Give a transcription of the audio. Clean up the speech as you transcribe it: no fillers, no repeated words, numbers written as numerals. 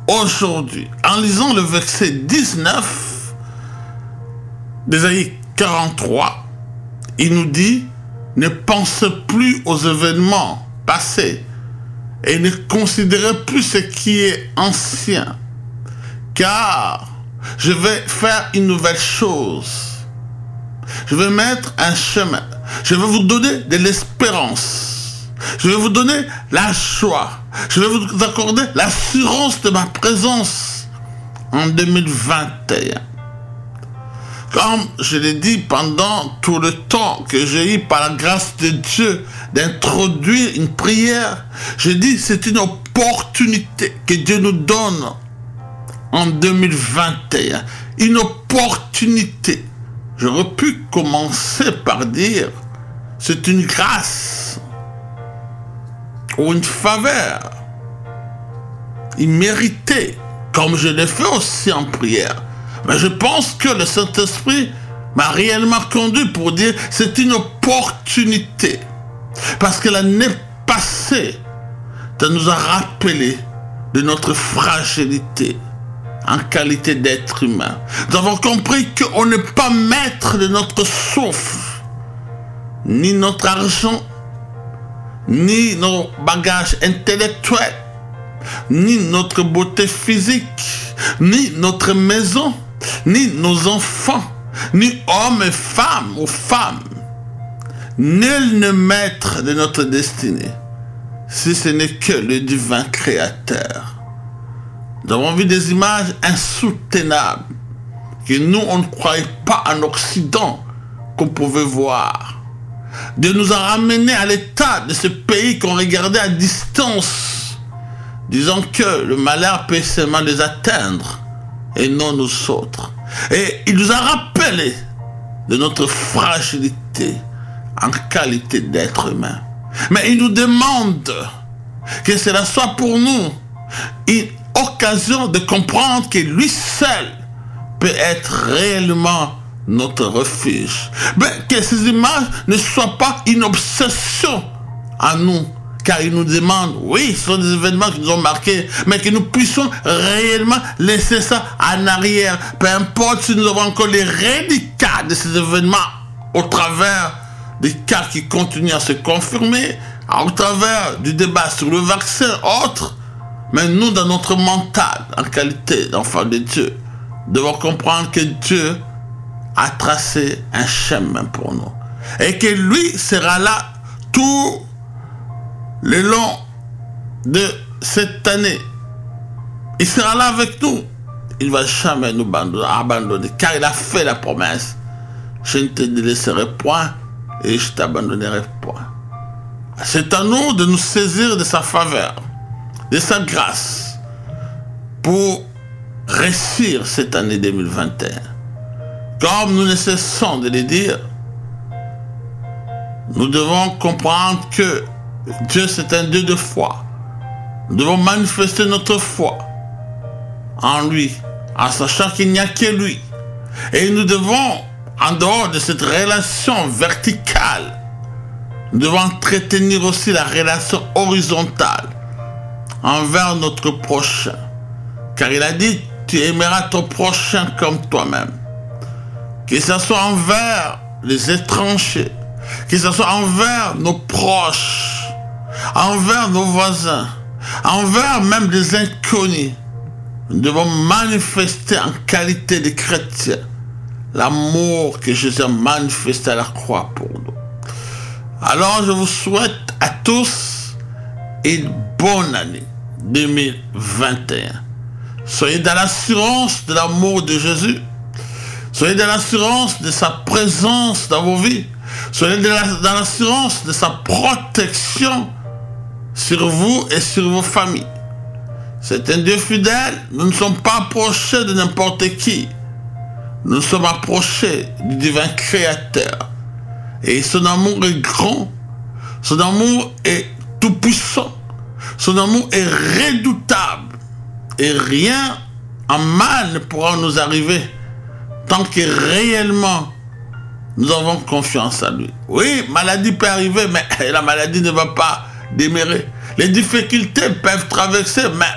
aujourd'hui, en lisant le verset 19 d'Ésaïe 43, il nous dit, ne pense plus aux événements passés et ne considérez plus ce qui est ancien, car je vais faire une nouvelle chose. Je vais mettre un chemin. Je vais vous donner de l'espérance. Je vais vous donner la joie. Je vais vous accorder l'assurance de ma présence en 2021. Comme je l'ai dit pendant tout le temps que j'ai eu par la grâce de Dieu d'introduire une prière, j'ai dit c'est une opportunité que Dieu nous donne en 2021. Une opportunité. J'aurais pu commencer par dire c'est une grâce ou une faveur imméritée, comme je l'ai fait aussi en prière. Mais je pense que le Saint-Esprit m'a réellement conduit pour dire c'est une opportunité. Parce que l'année passée, ça nous a rappelé de notre fragilité en qualité d'être humain. Nous avons compris qu'on n'est pas maître de notre souffle, ni notre argent, ni nos bagages intellectuels, ni notre beauté physique, ni notre maison, ni nos enfants, ni hommes et femmes ou femmes. Nul n'est maître de notre destinée, si ce n'est que le divin créateur. Nous avons vu des images insoutenables que nous, on ne croyait pas en Occident qu'on pouvait voir. Dieu nous a ramenés à l'état de ce pays qu'on regardait à distance, disant que le malheur peut seulement les atteindre et non nous autres. Et il nous a rappelé de notre fragilité en qualité d'être humain. Mais il nous demande que cela soit pour nous une occasion de comprendre que lui seul peut être réellement notre refuge. Mais que ces images ne soient pas une obsession à nous, car il nous demande, oui, ce sont des événements qui nous ont marqués, mais que nous puissions réellement laisser ça en arrière. Peu importe si nous avons encore les reliquats de ces événements au travers des cas qui continuent à se confirmer, au travers du débat sur le vaccin, autre. Mais nous, dans notre mental, en qualité d'enfant de Dieu, devons comprendre que Dieu a tracé un chemin pour nous. Et que lui sera là tout le long de cette année. Il sera là avec nous. Il ne va jamais nous abandonner, car il a fait la promesse. Je ne te délaisserai point et je ne t'abandonnerai point. C'est à nous de nous saisir de sa faveur, de sa grâce, pour réussir cette année 2021. Comme nous ne cessons de le dire, nous devons comprendre que Dieu c'est un Dieu de foi. Nous devons manifester notre foi en lui, en sachant qu'il n'y a que lui. Et nous devons, en dehors de cette relation verticale, nous devons entretenir aussi la relation horizontale envers notre prochain. Car il a dit, tu aimeras ton prochain comme toi-même. Que ce soit envers les étrangers, que ce soit envers nos proches, envers nos voisins, envers même des inconnus. Nous devons manifester en qualité de chrétiens l'amour que Jésus a manifesté à la croix pour nous. Alors je vous souhaite à tous une bonne année 2021. Soyez dans l'assurance de l'amour de Jésus. Soyez dans l'assurance de sa présence dans vos vies. Soyez dans l'assurance de sa protection sur vous et sur vos familles. C'est un Dieu fidèle. Nous ne sommes pas approchés de n'importe qui. Nous sommes approchés du divin créateur. Et son amour est grand. Son amour est tout puissant. Son amour est redoutable. Et rien en mal ne pourra nous arriver tant que réellement nous avons confiance en lui. Oui, maladie peut arriver, mais la maladie ne va pas demeurer. Les difficultés peuvent traverser, mais